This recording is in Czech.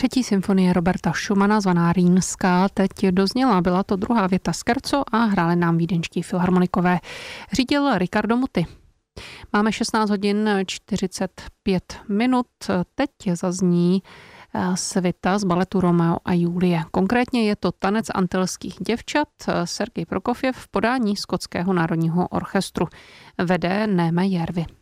Třetí symfonie Roberta Schumana, zvaná Rýnská, teď dozněla. Byla to druhá věta scherzo a hráli nám vídeňští filharmonikové. Řídil Riccardo Muti. Máme 16 hodin 45 minut. Teď zazní svita z baletu Romeo a Julie. Konkrétně je to Tanec antilských děvčat, Sergej Prokofjev v podání Skotského národního orchestru. Vede Néme Järvi.